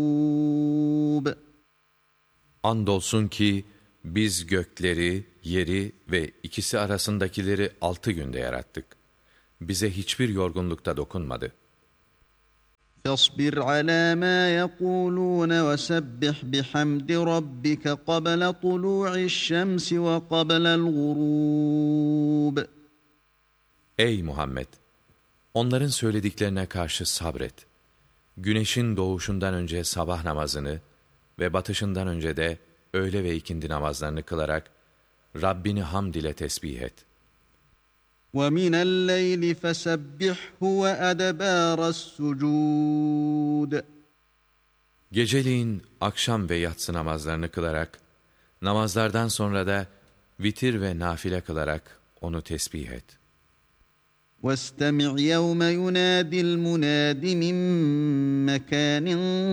Andolsun ki biz gökleri, yeri ve ikisi arasındakileri 6 günde yarattık. Bize hiçbir yorgunlukta dokunmadı. فاصبر على ما يقولون وسبح بحمد ربك قبل طلوع الشمس وقبل الغروب. Ey Muhammed! Onların söylediklerine karşı sabret. Güneşin doğuşundan önce sabah namazını ve batışından önce de öğle ve ikindi namazlarını kılarak Rabbini hamd ile tesbih et. وَمِنَ اللَّيْلِ فَسَبِّحْهُ وَأَدْبَارَ السُّجُودِ. Geceliğin akşam ve yatsı namazlarını kılarak, namazlardan sonra da vitir ve nafile kılarak onu tesbih et. وَاسْتَمِعْ يَوْمَ يُنَادِ الْمُنَادِ مِنْ مَكَانٍ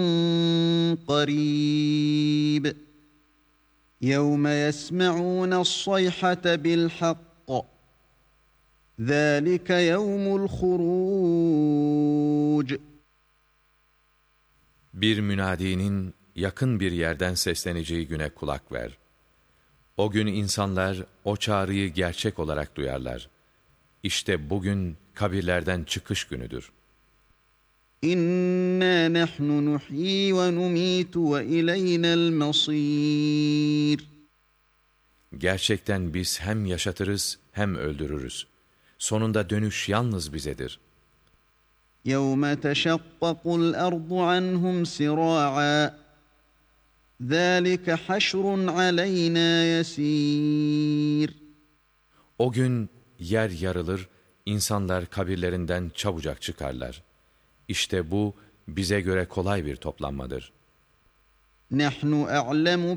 قَرِيبٍ يَوْمَ يَسْمَعُونَ الصَّيْحَةَ بِالْحَقِّ ذَٰلِكَ يَوْمُ الْخُرُوجِ. Bir münadinin yakın bir yerden sesleneceği güne kulak ver. O gün insanlar o çağrıyı gerçek olarak duyarlar. İşte bugün kabirlerden çıkış günüdür. İnna nahnu nuhyi ve numitu ve ilayna'l masir. Gerçekten biz hem yaşatırız hem öldürürüz. Sonunda dönüş yalnız bizedir. يَوْمَ تَشَقَّقُ الْأَرْضُ عَنْهُمْ سِرَاعًا ذَٰلِكَ حَشْرٌ عَلَيْنَا يَسِيرٌ. O gün yer yarılır, insanlar kabirlerinden çabucak çıkarlar. İşte bu bize göre kolay bir toplanmadır. نَحْنُ أَعْلَمُ